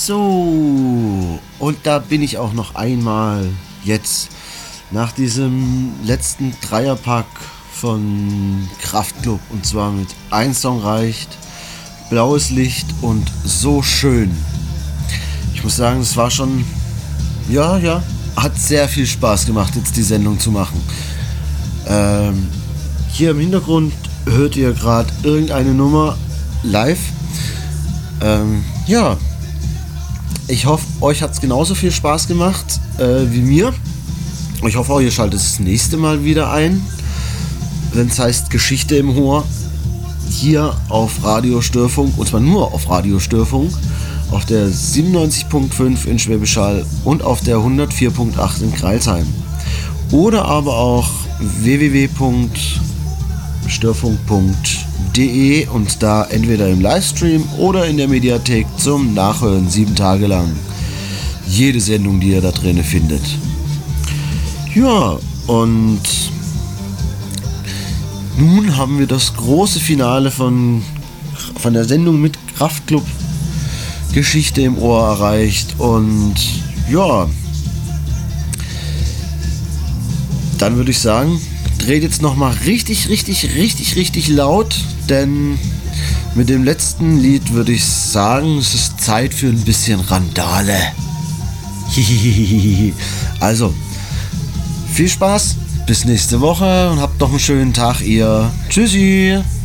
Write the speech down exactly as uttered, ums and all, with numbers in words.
So, und da bin ich auch noch einmal jetzt nach diesem letzten Dreierpack von Kraftklub, und zwar mit Ein Song reicht, Blaues Licht und So schön. Ich muss sagen, es war schon, ja, ja, hat sehr viel Spaß gemacht, jetzt die Sendung zu machen. Ähm, hier im Hintergrund hört ihr gerade irgendeine Nummer live. Ähm, ja, ich hoffe, euch hat es genauso viel Spaß gemacht äh, wie mir. Ich hoffe auch, ihr schaltet das nächste Mal wieder ein, wenn es heißt Geschichte im Ohr, hier auf Radio Störfunk, und zwar nur auf Radio Störfunk, auf der siebenundneunzig Komma fünf in Schwäbisch Hall und auf der hundertvier Komma acht in Crailsheim. Oder aber auch w w w punkt störfunk punkt de und da entweder im Livestream oder in der Mediathek zum Nachhören sieben Tage lang. Jede Sendung, die ihr da drin findet. Ja, und nun haben wir das große Finale von, von der Sendung mit Kraftklub Geschichte im Ohr erreicht. Und ja, dann würde ich sagen, dreht jetzt nochmal richtig, richtig, richtig, richtig laut, denn mit dem letzten Lied würde ich sagen, es ist Zeit für ein bisschen Randale. Also, viel Spaß, bis nächste Woche und habt noch einen schönen Tag, ihr. Tschüssi.